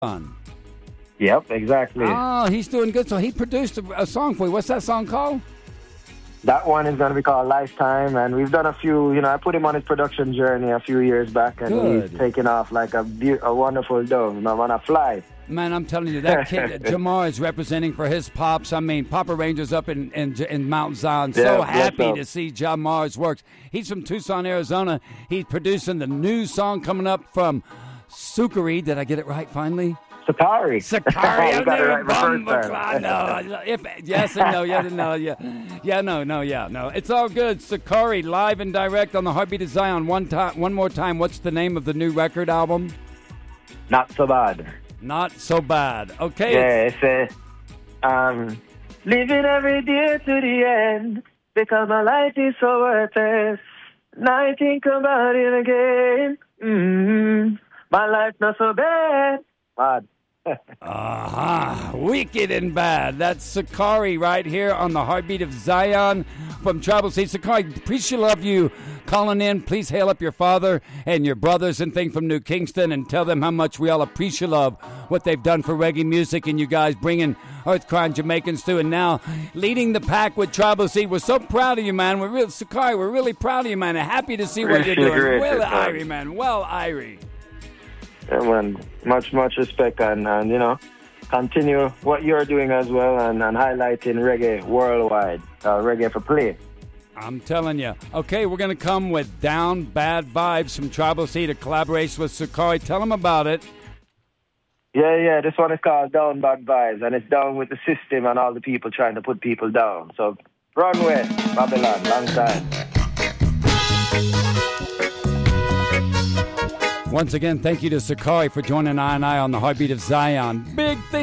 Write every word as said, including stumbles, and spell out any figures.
on. Yep, exactly. Oh, he's doing good. So he produced a, a song for you. What's that song called? That one is going to be called Lifetime, and we've done a few, you know, I put him on his production journey a few years back, and Good. he's taken off like a, be- a wonderful dove. I'm on a fly. Man, I'm telling you, that kid, Jamar, is representing for his pops. I mean, Papa Rangers up in, in, in Mount Zion. So Yeah, happy yes, to see Jamar's works. He's from Tucson, Arizona. He's producing the new song coming up from Sukari. Did I get it right finally? Sakari. Sakari. You I've got it never right the first time. No, if yes and no, yes and no, yeah, yeah, no, no, yeah, no. It's all good. Sakari, live and direct on the Heartbeat of Zion. One time, one more time. What's the name of the new record album? Not so bad. Not so bad. Okay. Yeah, it's a, um, living every day to the end because my life is so worth it. Now I think about it again. Mm-hmm. My life not so bad. Bad. Uh-huh. Wicked and bad. That's Sakari right here on the Heartbeat of Zion from Tribal Seed. Sakari, appreciate love you calling in. Please hail up your father and your brothers and thing from New Kingston and tell them how much we all appreciate love what they've done for reggae music and you guys bringing Earthcrime Jamaicans through and now leading the pack with Tribal Seed. We're so proud of you, man. We're real, Sakari, we're really proud of you, man, and happy to see what you're doing. Well, Irie, man. Well, Irie. Yeah, man. Much, much respect, and, and you know, continue what you're doing as well, and, and highlighting reggae worldwide. Uh, reggae for play. I'm telling you. Okay, we're going to come with Down Bad Vibes from Tribal Seed, a collaboration with Sakari. Tell them about it. Yeah, yeah. This one is called Down Bad Vibes, and it's down with the system and all the people trying to put people down. So, run with Babylon, long time. Once again, thank you to Sakari for joining I and I on the Heartbeat of Zion. Big thing.